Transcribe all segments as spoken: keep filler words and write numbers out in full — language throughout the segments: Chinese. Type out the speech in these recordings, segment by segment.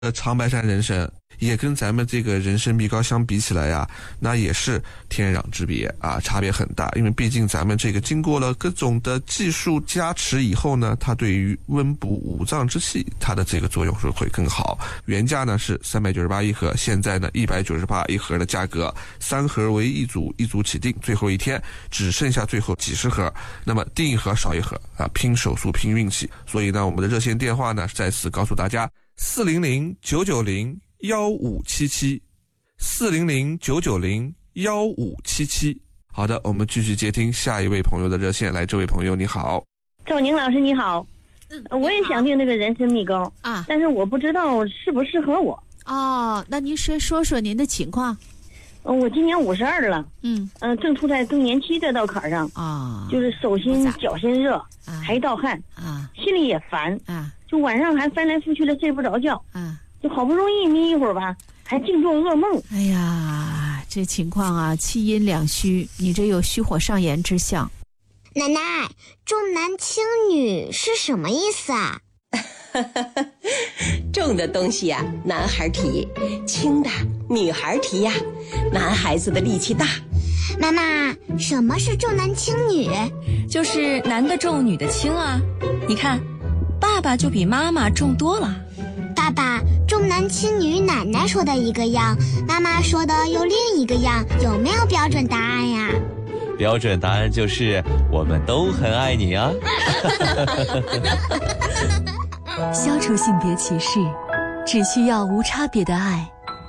呃，长白山人参也跟咱们这个人参蜜膏相比起来呀，那也是天壤之别啊，差别很大。因为毕竟咱们这个经过了各种的技术加持以后呢，它对于温补五脏之气，它的这个作用是会更好。原价呢是三百九十八一盒，现在呢一百九十八一盒的价格，三盒为一组，一组起订，最后一天只剩下最后几十盒，那么订一盒少一盒啊，拼手速拼运气。所以呢，我们的热线电话呢再次告诉大家。四零零九九零幺五七七，四零零九九零幺五七七。好的，我们继续接听下一位朋友的热线。来，这位朋友你好。 赵宁老师你好， 嗯， 我也想订那个人参蜜膏啊， 但是我不知道适不适合我。 哦，那您说说说您的情况。 嗯，我今年五十二了， 嗯嗯、呃，正处在更年期这道坎上啊， 就是手心脚心热， 啊， 还盗汗啊， 心里也烦啊， 就晚上还翻来覆去的睡不着觉啊， 就好不容易眯一会儿吧，还净做噩梦。 哎呀，这情况啊，气阴两虚，你这有虚火上炎之象。 奶奶，重男轻女是什么意思啊？ 重的东西呀、啊，男孩提；轻的女孩提呀、啊。男孩子的力气大。 妈妈，什么是重男轻女？ 就是男的重，女的轻啊。你看，爸爸就比妈妈重多了。 爸爸，重男轻女，奶奶说的一个样，妈妈说的又另一个样，有没有标准答案呀？ 标准答案就是我们都很爱你啊。 消除性别歧视，只需要无差别的爱。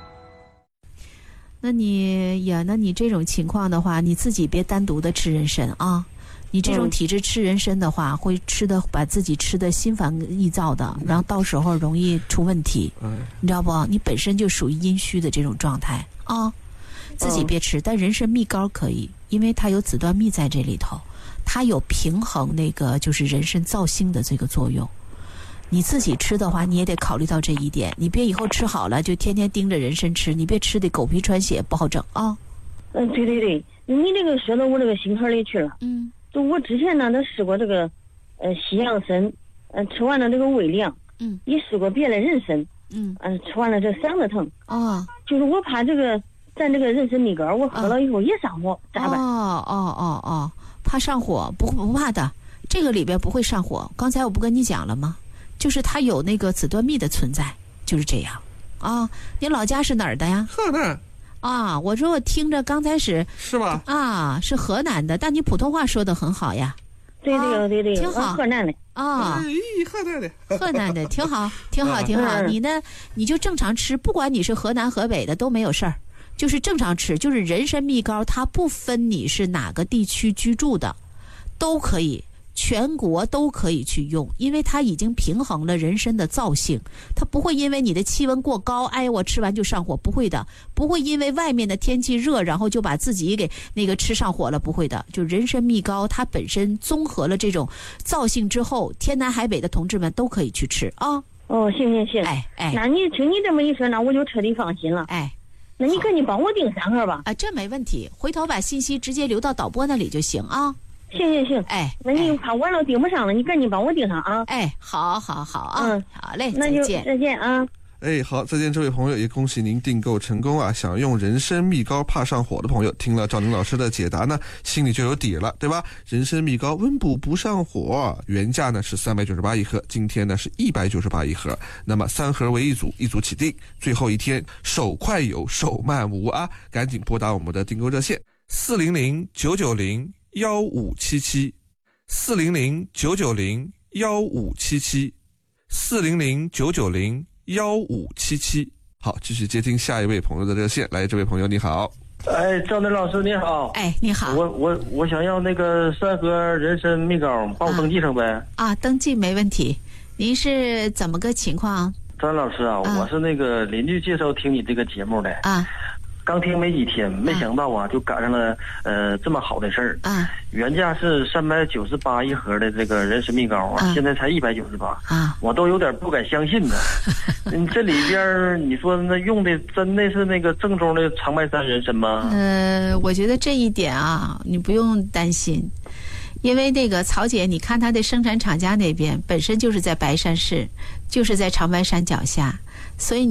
那你呀，那你这种情况的话，你自己别单独的吃人参啊。你这种体质吃人参的话，嗯、会吃的把自己吃的心烦意躁的，然后到时候容易出问题。嗯，你知道不？你本身就属于阴虚的这种状态啊，自己别吃。但人参蜜膏可以，因为它有紫端蜜在这里头，它有平衡那个就是人参燥性的这个作用。你自己吃的话，你也得考虑到这一点，你别以后吃好了就天天盯着人参吃，你别吃的狗皮穿血，不好整啊。 嗯，对对对，你这个说到我这个心坎里去了。 嗯， 就我之前呢，都试过这个，呃，西洋参，呃，吃完了这个微量， 嗯， 也试过别的人参， 嗯， 嗯、呃，吃完了这嗓子疼。 哦， 就是我怕这个咱这个人参蜜膏，我喝了以后也上火，咋办？ 哦哦哦哦，怕上火，不不怕的，这个里边不会上火。刚才我不跟你讲了吗？就是它有那个紫端蜜的存在，就是这样啊。你老家是哪儿的呀？ 河南啊。我说我听着刚开始是吧？ 啊，是河南的，但你普通话说的很好呀。 对对、啊、对对， 挺好。 河南的啊， 哎，河南的， 河南的挺好，挺好，挺好。你呢，你就正常吃，不管你是河南河北的都没有事儿，就是正常吃。就是人参蜜膏，它不分你是哪个地区居住的，都可以。全国都可以去用，因为它已经平衡了人参的燥性，它不会因为你的气温过高，哎，我吃完就上火，不会的，不会因为外面的天气热，然后就把自己给那个吃上火了，不会的。就人参蜜膏，它本身综合了这种燥性之后，天南海北的同志们都可以去吃啊。 哦，行行行， 哎哎， 那你听你这么一说，那我就彻底放心了。 哎， 那你赶紧帮我订三盒吧。 啊，这没问题，回头把信息直接留到导播那里就行啊。 行行行， 哎， 那你怕晚了订不上了，你赶紧帮我订上啊！ 哎，好好好啊， 嗯， 好嘞， 那就再见， 再见啊！ 哎，好，再见，这位朋友，也恭喜您订购成功啊！想用人参蜜膏怕上火的朋友，听了赵宁老师的解答呢，心里就有底了，对吧？人参蜜膏温补不上火，原价呢是三百九十八一盒，今天呢是一百九十八一盒，那么三盒为一组，一组起订，最后一天手快有，手慢无啊！赶紧拨打我们的订购热线四零零九九零幺五七七。四零零九九零幺五七七，四零零九九零幺五七七。好，继续接听下一位朋友的热线。来，这位朋友你好。 哎，赵宁老师你好。 哎，你好。 我我我想要那个三盒人参蜜膏，帮我登记上呗。 啊，啊登记没问题。您是怎么个情况？ 赵老师啊，啊我是那个邻居介绍听你这个节目的。啊。刚听没几天，没想到啊，就赶上了呃这么好的事儿啊！原价是三百九十八一盒的这个人参蜜膏啊，啊现在才一百九十八啊，我都有点不敢相信呢。嗯，这里边你说那用的真的是那个正宗的长白山人参吗？ 呃，我觉得这一点啊，你不用担心。因为那个曹姐，你看她的生产厂家那边本身就是在白山市，就是在长白山脚下， 所以